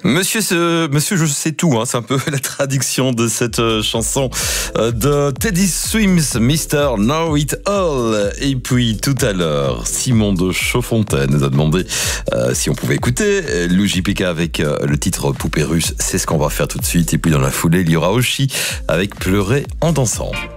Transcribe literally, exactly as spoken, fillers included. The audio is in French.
Monsieur, ce, monsieur, je sais tout, hein, c'est un peu la traduction de cette euh, chanson euh, de Teddy Swims, mister Know It All. Et puis tout à l'heure, Simon de Chaudfontaine nous a demandé euh, si on pouvait écouter Lou J P K avec euh, le titre Poupée russe. C'est ce qu'on va faire tout de suite. Et puis dans la foulée, il y aura Oshi avec Pleurer en dansant.